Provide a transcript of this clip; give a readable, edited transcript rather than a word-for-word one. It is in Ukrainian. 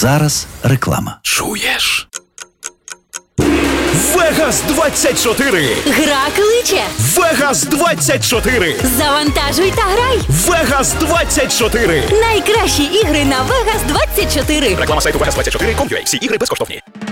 зараз реклама. Чуєш? Вегас 24! Гра кличе. Вегас 24! Завантажуй та грай. Вегас 24! Найкращі ігри на Vegas 24. Реклама сайту Vegas24.com.ua. Всі ігри безкоштовні.